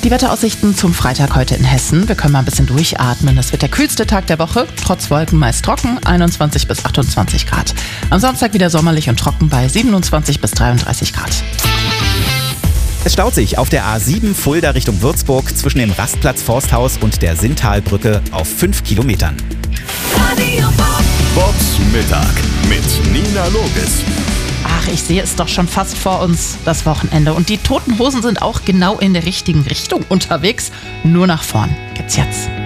Die Wetteraussichten zum Freitag heute in Hessen. Wir können mal ein bisschen durchatmen. Es wird der kühlste Tag der Woche, trotz Wolken meist trocken, 21 bis 28 Grad. Am Samstag wieder sommerlich und trocken bei 27 bis 33 Grad. Es staut sich auf der A7 Fulda Richtung Würzburg zwischen dem Rastplatz Forsthaus und der Sinntalbrücke auf 5 Kilometern. Bobs Mittag mit Nina Loges. Ach, ich sehe es doch schon fast vor uns, das Wochenende. Und die Toten Hosen sind auch genau in der richtigen Richtung unterwegs. Nur nach vorn gibt's jetzt.